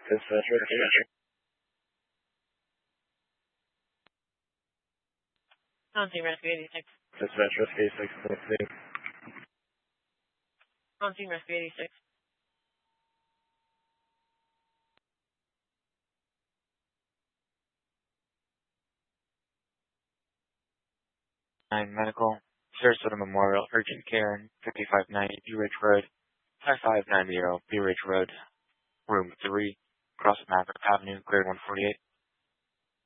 Dispatch Rescue. On Team Rescue 86. Dispatch Rescue 86. On Team Rescue 86. Medical, Sarasota Memorial, Urgent Care, 5590 Bee Ridge Road, 5590 Bee Ridge Road, Room 3, across Maverick Avenue, cleared 148.